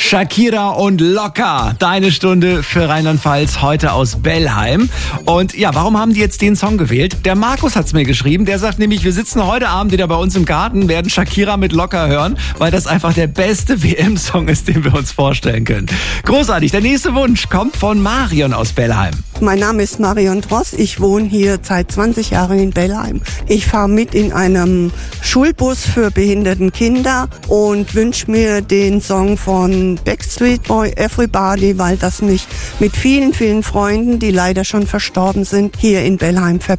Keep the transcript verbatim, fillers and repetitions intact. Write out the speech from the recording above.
Shakira und Locker, deine Stunde für Rheinland-Pfalz, heute aus Bellheim. Und ja, warum haben die jetzt den Song gewählt? Der Markus hat's mir geschrieben, der sagt nämlich, wir sitzen heute Abend wieder bei uns im Garten, werden Shakira mit Locker hören, weil das einfach der beste W M-Song ist, den wir uns vorstellen können. Großartig, der nächste Wunsch kommt von Marion aus Bellheim. Mein Name ist Marion Dross, ich wohne hier seit zwanzig Jahren in Bellheim. Ich fahre mit in einem Schulbus für behinderte Kinder und wünsche mir den Song von Backstreet Boy, Everybody, weil das mich mit vielen, vielen Freunden, die leider schon verstorben sind, hier in Bellheim verbindet.